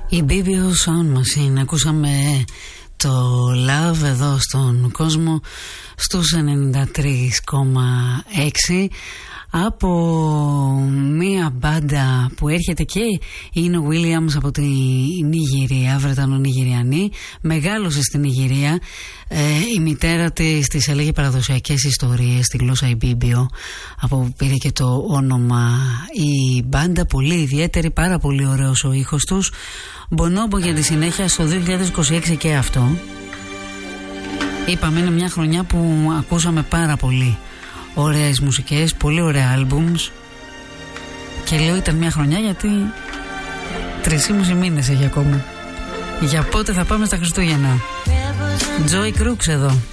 Η BBO Sound Machine. Ακούσαμε το Love εδώ στον κόσμο στους 93,6 από μία μπάντα που έρχεται και είναι ο Williams από τη Νιγηρία, Βρετανο-Νιγηριανή, μεγάλωσε στην Νιγηρία. Η μητέρα της έλεγε παραδοσιακές ιστορίες στη γλώσσα η BBO, από που πήρε και το όνομα η μπάντα, πολύ ιδιαίτερη, πάρα πολύ ωραίος ο ήχος τους. Μπονόμπο για τη συνέχεια στο 2026 και αυτό. Είπαμε είναι μια χρονιά που ακούσαμε πάρα πολύ ωραίες μουσικές, πολύ ωραία άλμπουμς. Και λέω ήταν μια χρονιά γιατί 3,5 μήνες έχει ακόμα. Για πότε θα πάμε στα Χριστούγεννα. Joy Crooks εδώ.